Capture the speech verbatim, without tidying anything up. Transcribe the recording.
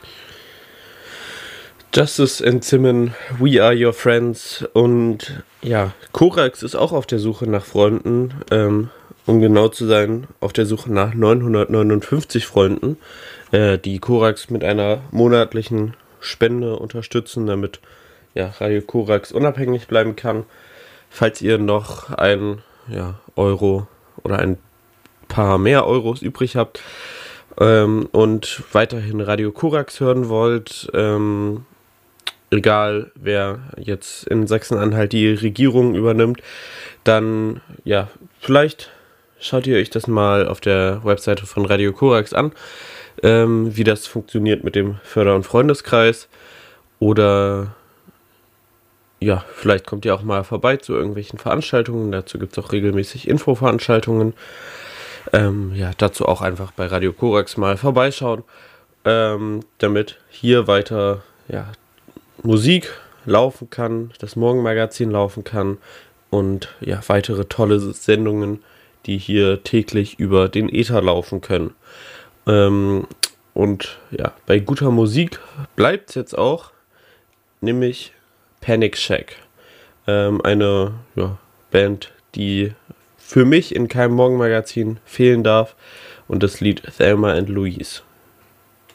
Justice and Simon, We Are Your Friends und ja, Korax ist auch auf der Suche nach Freunden, ähm, um genau zu sein, auf der Suche nach neunhundertneunundfünfzig Freunden, äh, die Korax mit einer monatlichen Spende unterstützen, damit ja, Radio Korax unabhängig bleiben kann. Falls ihr noch ein ja, Euro oder ein paar mehr Euros übrig habt ähm, und weiterhin Radio Korax hören wollt, ähm, egal wer jetzt in Sachsen-Anhalt die Regierung übernimmt, dann ja, vielleicht schaut ihr euch das mal auf der Webseite von Radio Korax an, ähm, wie das funktioniert mit dem Förder- und Freundeskreis. Oder ja, vielleicht kommt ihr auch mal vorbei zu irgendwelchen Veranstaltungen. Dazu gibt es auch regelmäßig Infoveranstaltungen. Ähm, ja, dazu auch einfach bei Radio Korax mal vorbeischauen, ähm, damit hier weiter ja, Musik laufen kann, das Morgenmagazin laufen kann und ja, weitere tolle Sendungen, die hier täglich über den Äther laufen können. Ähm, und ja, bei guter Musik bleibt es jetzt auch, nämlich Panic Shack. Ähm, eine ja, Band, die für mich in keinem Morgenmagazin fehlen darf, und das Lied Thelma and Louise.